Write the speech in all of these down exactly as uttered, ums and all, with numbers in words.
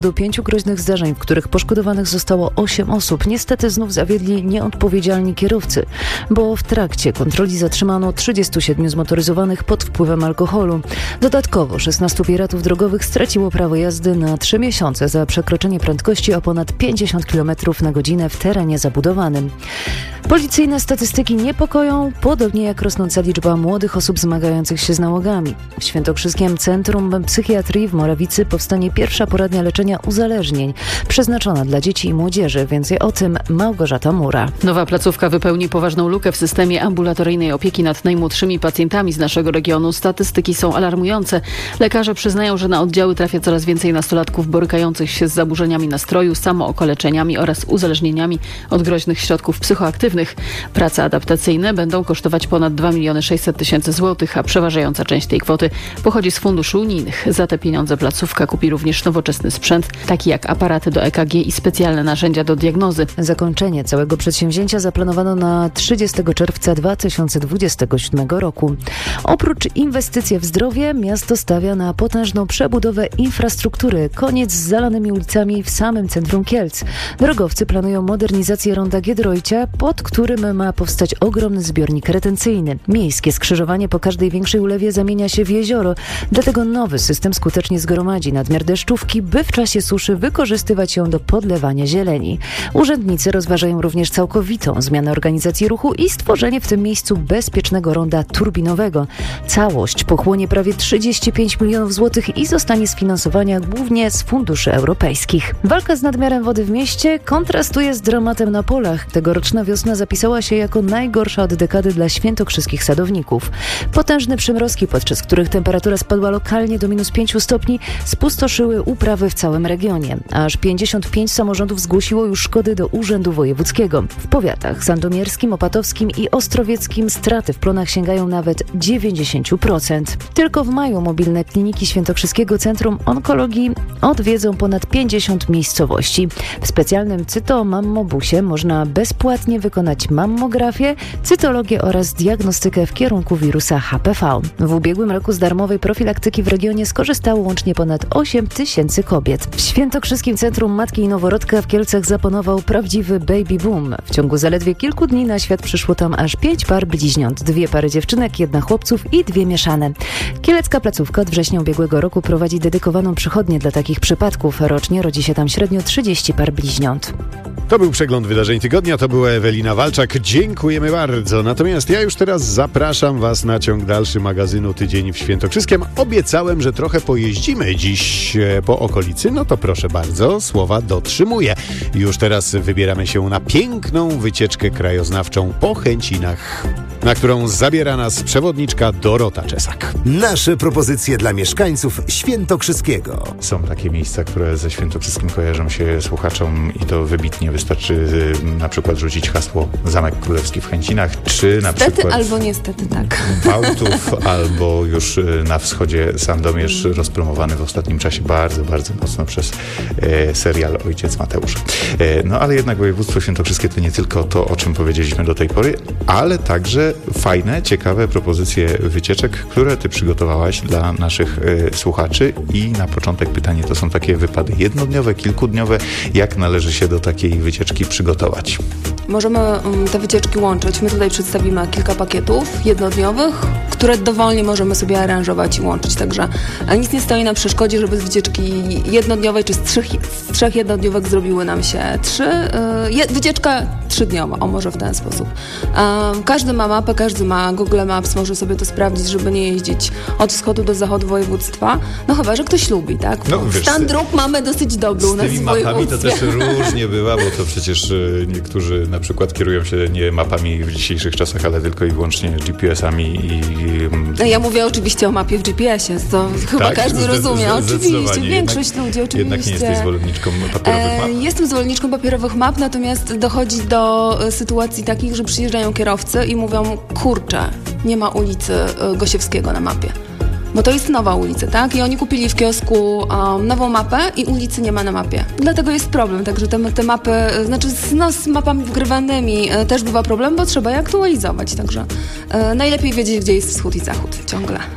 Do pięciu groźnych zdarzeń, w których poszkodowanych zostało osiem osób, niestety znów zawiedli nieodpowiedzialni kierowcy, bo w trakcie kontroli zatrzymano trzydziestu siedmiu zmotoryzowanych pod wpływem alkoholu. Dodatkowo szesnastu piratów drogowych straciło prawo jazdy na trzy miesiące za przekroczenie prędkości o ponad pięćdziesiąt kilometrów na godzinę w terenie zabudowanym. Policyjne statystyki niepokoją, podobnie jak rosnąca liczba młodych osób zmagających się z nałogami. W Świętokrzyskim Centrum Psychiatrii w Morawicy powstanie pierwsza poradnia leczenia uzależnień, przeznaczona dla dzieci i młodzieży. Więcej o tym Małgorzata Mura. Nowa placówka wypełni poważną lukę w systemie ambulatoryjnej opieki nad najmłodszymi pacjentami z naszego regionu. Statystyki są alarmujące. Lekarze przyznają, że na oddziały trafia coraz więcej nastolatków borykających się z zaburzeniami nastroju, samookaleczeniami oraz uzależnieniami od groźnych środków psychoaktywnych. Prace adaptacyjne będą kosztować ponad dwa miliony sześćset tysięcy złotych, a przeważająca część tej kwoty pochodzi z funduszy unijnych. Za te pieniądze placówka kupi również nowoczesny sprzęt, taki jak aparaty do E K G i specjalne narzędzia do diagnozy. Zakończenie całego przedsięwzięcia zaplanowano na trzydziestego czerwca dwa tysiące dwudziestego siódmego roku. Oprócz inwestycji w zdrowie, miasto stawia na potężną przebudowę infrastruktury. Koniec z zalanymi ulicami w samym centrum Kielc. Drogowcy planują modernizację ronda Giedroycia, pod którym ma powstać ogromny zbiornik retencyjny. Miejskie skrzyżowanie po każdej większej ulewie zamienia się w jezioro, dlatego nowy system skutecznie zgromadzi nadmiar deszczówki, by w czasie suszy wykorzystywać ją do podlewania zieleni. Urzędnicy rozważają również całkowitą zmianę organizacji ruchu i stworzenie w tym miejscu bezpiecznego ronda turbinowego. Całość pochłonie prawie trzydzieści pięć milionów złotych i zostanie sfinansowana głównie z funduszy europejskich. Walka z nadmiarem wody w mieście kontrastuje z dramatem na polach. Tegoroczna wiosna zapisała się jako najgorsza od dekady dla świętokrzyskich sadowników. Potężne przymrozki, podczas których temperatura spadła lokalnie do minus pięciu stopni, spustoszyły uprawy w całym regionie. Aż pięćdziesiąt pięć samorządów zgłosiło już szkody do Urzędu Wojewódzkiego. W powiatach sandomierskim, opatowskim i ostrowieckim straty w plonach sięgają nawet dziewięćdziesiąt procent. Tylko w maju mobilne kliniki Świętokrzyskiego Centrum Onkologii odwiedzą ponad pięćdziesiąt miejscowości. W specjalnym cytomammobusie można bezpłatnie wykonać mammografię, cytologię oraz diagnostykę w kierunku wirusa H P V. W ubiegłym roku z darmowej profilaktyki w regionie skorzystało łącznie ponad osiem tysięcy kobiet. W Świętokrzyskim Centrum Matki i Noworodka w Kielcach zapanował prawdziwy baby boom. W ciągu zaledwie kilku dni na świat przyszło tam aż pięć par bliźniąt, dwie pary dziewczynek, jedna chłopców i dwie mieszane. Kielecka placówka od września ubiegłego roku prowadzi dedykowaną przychodnię dla takich przypadków. Rocznie rodzi się tam średnio trzydzieści par bliźniąt. To był przegląd wydarzeń tygodnia, to była Ewelina Walczak. Dziękujemy bardzo. Natomiast ja już teraz zapraszam Was na ciąg dalszy magazynu Tydzień w Świętokrzyskiem. Obiecałem, że trochę pojeździmy dziś po okolicy, no to proszę bardzo, słowa dotrzymuję. Już teraz wybieramy się na piękną wycieczkę krajoznawczą po Chęcinach, na którą zabiera nas przewodniczka Dorota Czesak. Nasze propozycje dla mieszkańców Świętokrzyskiego. Są takie miejsca, które ze Świętokrzyskim kojarzą się słuchaczom i to wybitnie. Wystarczy na przykład rzucić hasło Zamek Królewski w Chęcinach, czy na Stety przykład albo niestety tak. Bałtów, albo już na wschodzie Sandomierz, rozpromowany w ostatnim czasie bardzo, bardzo mocno przez e, serial Ojciec Mateusz. E, no ale jednak województwo świętokrzyskie to nie tylko to, o czym powiedzieliśmy do tej pory, ale także fajne, ciekawe propozycje wycieczek, które ty przygotowałaś dla naszych e, słuchaczy. I na początek pytanie, to są takie wypady jednodniowe, kilkudniowe. Jak należy się do takiej wycieczki przygotować? Możemy um, te wycieczki łączyć. My tutaj przedstawimy kilka pakietów jednodniowych, które dowolnie możemy sobie aranżować i łączyć. Także nic nie stoi na przeszkodzie, żeby z wycieczki jednodniowej czy z trzech, z trzech jednodniówek zrobiły nam się trzy. Yy, wycieczka trzydniowa, o może w ten sposób. Yy, każdy ma mapę, każdy ma Google Maps, może sobie to sprawdzić, żeby nie jeździć od wschodu do zachodu województwa. No chyba, że ktoś lubi, tak? No, wiesz, stan dróg mamy dosyć dobry u nas w województwie. Z tymi mapami to też różnie bywa, bo to przecież niektórzy na przykład kierują się nie mapami w dzisiejszych czasach, ale tylko i wyłącznie G P S-ami i... No ja mówię oczywiście o mapie w G P S-ie, to chyba tak, każdy rozumie. Oczywiście, większość jednak, ludzi oczywiście. Jednak nie jesteś zwolenniczką papierowych map? E, jestem zwolenniczką papierowych map, natomiast dochodzi do sytuacji takich, że przyjeżdżają kierowcy i mówią, kurczę, nie ma ulicy Gosiewskiego na mapie. Bo to jest nowa ulica, tak? I oni kupili w kiosku um, nową mapę i ulicy nie ma na mapie. Dlatego jest problem, także te, te mapy, znaczy z, no, z mapami wgrywanymi e, też bywa problem, bo trzeba je aktualizować, także e, najlepiej wiedzieć, gdzie jest wschód i zachód ciągle.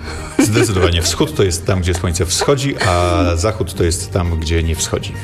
Zdecydowanie. Wschód to jest tam, gdzie słońce wschodzi, a zachód to jest tam, gdzie nie wschodzi.